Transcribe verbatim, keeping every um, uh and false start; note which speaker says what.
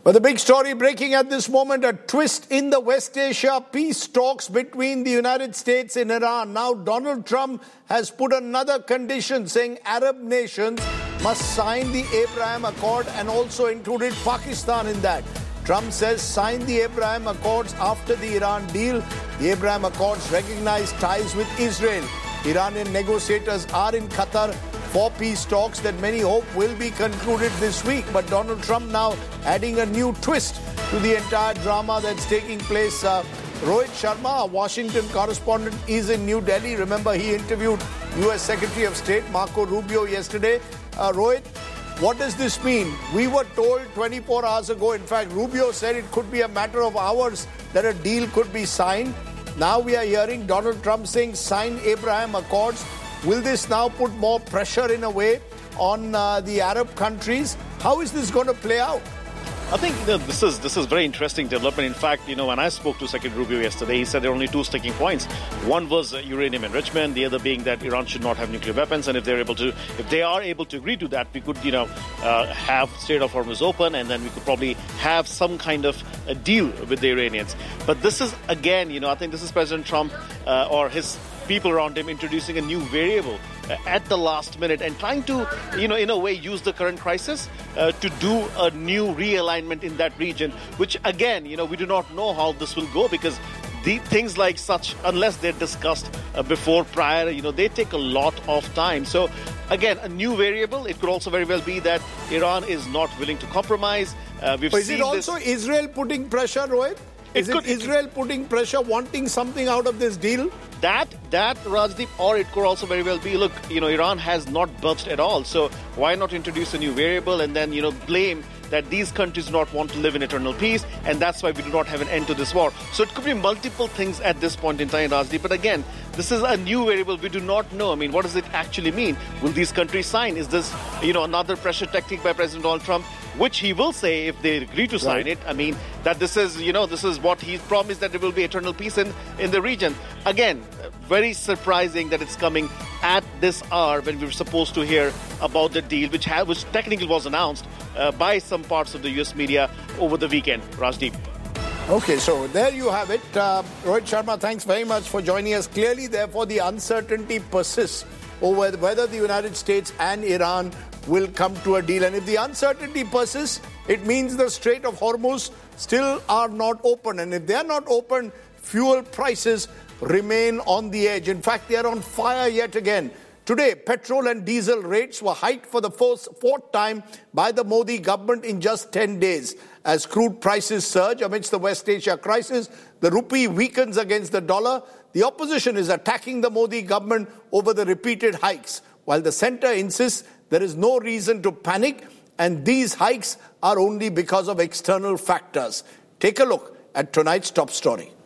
Speaker 1: But the big story breaking at this moment, a twist in the West Asia peace talks between the United States and Iran. Now Donald Trump has put another condition saying Arab nations must sign the Abraham Accord and also included Pakistan in that. Trump says sign the Abraham Accords after the Iran deal. The Abraham Accords recognize ties with Israel. Iranian negotiators are in Qatar for peace talks that many hope will be concluded this week. But Donald Trump now adding a new twist to the entire drama that's taking place. Uh, Rohit Sharma, our Washington correspondent, is in New Delhi. Remember, he interviewed U S Secretary of State Marco Rubio yesterday. Uh, Rohit, what does this mean? We were told twenty-four hours ago, in fact, Rubio said it could be a matter of hours that a deal could be signed. Now we are hearing Donald Trump saying sign Abraham Accords. Will this now put more pressure in a way on uh, the Arab countries? How is this going to play out?
Speaker 2: I think you know, this is this is very interesting development. In fact, you know, when I spoke to Secretary Rubio yesterday, he said there are only two sticking points. One was uh, uranium enrichment, the other being that Iran should not have nuclear weapons. And if they're able to, if they are able to agree to that, we could, you know, uh, have Strait of Hormuz open, and then we could probably have some kind of a deal with the Iranians. But this is again, you know, I think this is President Trump uh, or his people around him introducing a new variable uh, at the last minute and trying to, you know, in a way use the current crisis uh, to do a new realignment in that region, which again, you know, we do not know how this will go because the things like such, unless they're discussed uh, before prior, you know, they take a lot of time. So again, a new variable. It could also very well be that Iran is not willing to compromise. Uh, we've
Speaker 1: but is
Speaker 2: seen
Speaker 1: it also
Speaker 2: this.
Speaker 1: Israel putting pressure, Rohit? Is it,
Speaker 2: it could,
Speaker 1: Israel putting pressure, wanting something out of this deal?
Speaker 2: That, that, Rajdeep, or it could also very well be, look, you know, Iran has not budged at all. So why not introduce a new variable and then, you know, blame that these countries do not want to live in eternal peace, and that's why we do not have an end to this war. So it could be multiple things at this point in time, Rajdeep. But again, this is a new variable. We do not know. I mean, what does it actually mean? Will these countries sign? Is this, you know, another pressure tactic by President Donald Trump, which he will say if they agree to sign right. it? I mean, that this is, you know, this is what he's promised, that there will be eternal peace in, in the region. Again, very surprising that it's coming at this hour when we were supposed to hear about the deal, which, ha- which technically was announced uh, by some parts of the U S media over the weekend. Rajdeep.
Speaker 1: Okay, so there you have it. Uh, Rohit Sharma, thanks very much for joining us. Clearly, therefore, the uncertainty persists over whether the United States and Iran will come to a deal. And if the uncertainty persists, it means the Strait of Hormuz still are not open. And if they are not open, fuel prices remain on the edge. In fact, they are on fire yet again. Today, petrol and diesel rates were hiked for the fourth, fourth time by the Modi government in just ten days. As crude prices surge amidst the West Asia crisis, the rupee weakens against the dollar. The opposition is attacking the Modi government over the repeated hikes, while the centre insists there is no reason to panic and these hikes are only because of external factors. Take a look at tonight's top story.